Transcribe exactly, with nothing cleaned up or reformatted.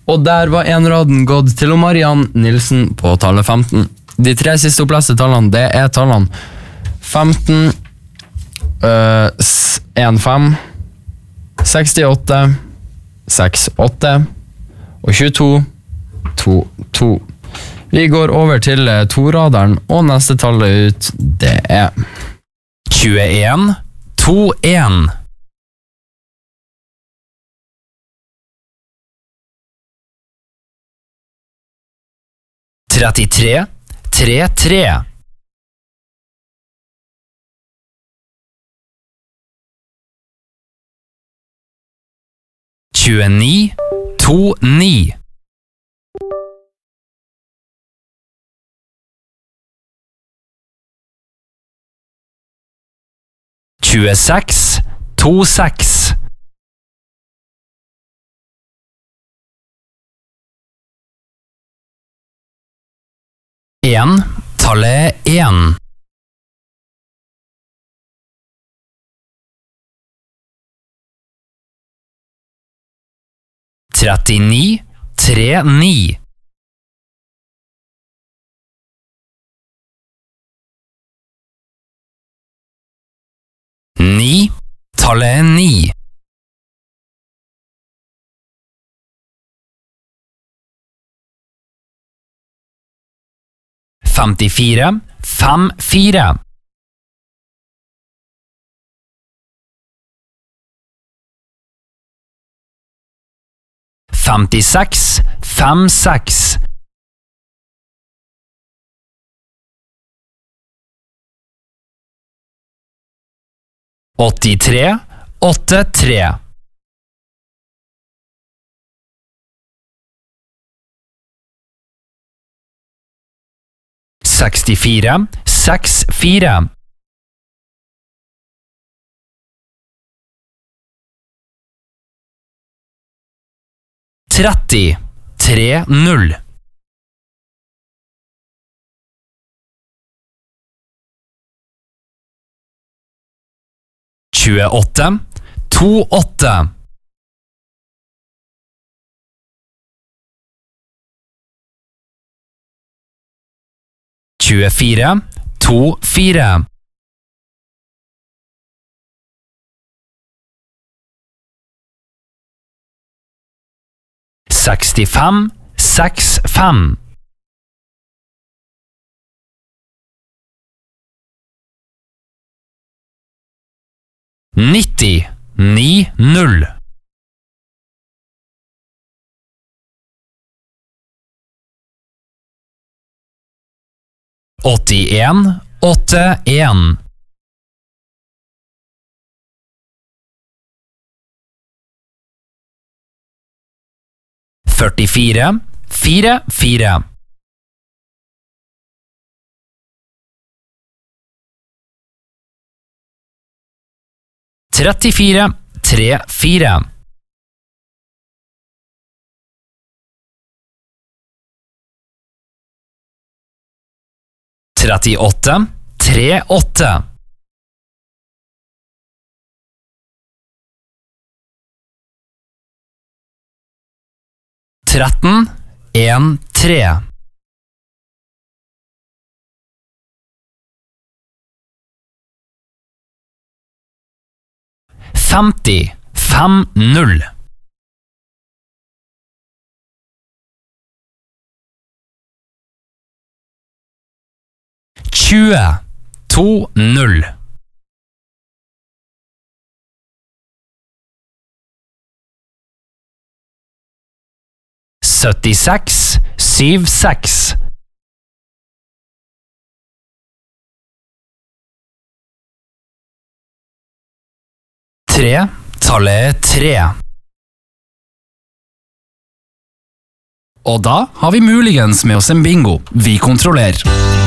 Og der var enraden gått til Mariann Nilsen på tallet femten. De tre siste oppleste tallene, det er tallene femten, øh, fem, sekstiåtte, sekstiåtte og tjueto, tjueto. Vi går over til toraderen, og neste tallet ut, det er tjueen, tjueen. trettitre, trettitre. tjueni, tjueni. tjueseks, tjueseks. En, tallet en. trettini, treni. Ni, tallet ni. femtifire, fem, fire. femtiseks, fem, seks. åttitre, åtte, tre. sekstifire, seks, fire. tretti, tre, null. tjueåtte, to, åtte. tjuefire, to, fire. sekstifem, seks, fem. nitti, ni, null. åttien, åtte, en. førtifire, fire, fire. trettifire, tre, fire. trettiåtte, tre, åtte. tretten, en, tre. femti, fem, null. tjue, to, null. syttiseks, syv, seks. tre, tallet tre. Og da har vi muligens med oss en bingo. Vi kontrollerer.